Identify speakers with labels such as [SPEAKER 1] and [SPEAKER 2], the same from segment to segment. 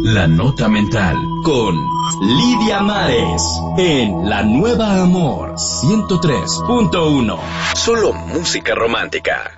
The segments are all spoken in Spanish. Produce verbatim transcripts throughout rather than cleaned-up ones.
[SPEAKER 1] La Nota Mental con Lidia Mares en La Nueva Amor ciento tres punto uno. Solo música romántica.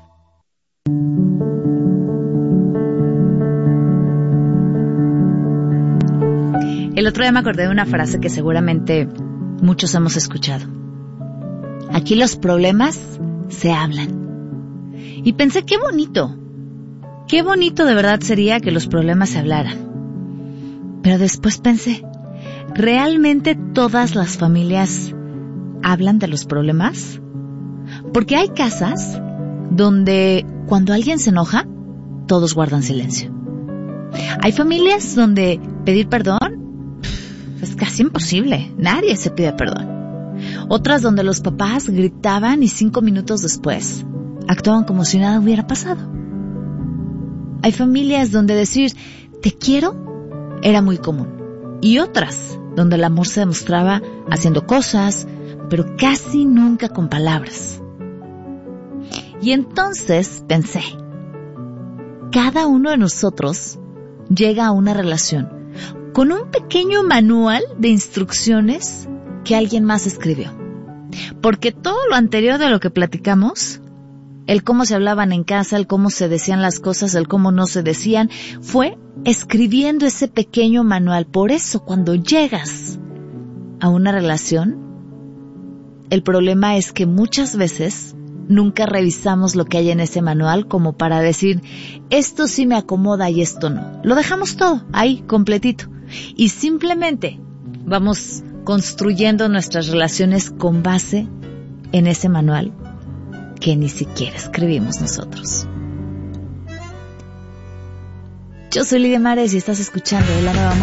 [SPEAKER 2] El otro día me acordé de una frase que seguramente muchos hemos escuchado. Aquí los problemas se hablan. Y pensé, qué bonito. Qué bonito de verdad sería que los problemas se hablaran. Pero después pensé, ¿realmente todas las familias hablan de los problemas? Porque hay casas donde cuando alguien se enoja, todos guardan silencio. Hay familias donde pedir perdón es casi imposible. Nadie se pide perdón. Otras donde los papás gritaban y cinco minutos después actuaban como si nada hubiera pasado. Hay familias donde decir te quiero era muy común. Y otras donde el amor se demostraba haciendo cosas, pero casi nunca con palabras. Y entonces pensé, cada uno de nosotros llega a una relación con un pequeño manual de instrucciones que alguien más escribió. Porque todo lo anterior de lo que platicamos, el cómo se hablaban en casa, el cómo se decían las cosas, el cómo no se decían, fue escribiendo ese pequeño manual. Por eso, cuando llegas a una relación, el problema es que muchas veces nunca revisamos lo que hay en ese manual como para decir, esto sí me acomoda y esto no. Lo dejamos todo ahí, completito. Y simplemente vamos construyendo nuestras relaciones con base en ese manual que ni siquiera escribimos nosotros. Yo soy Lidia Mares y estás escuchando La Nueva Amor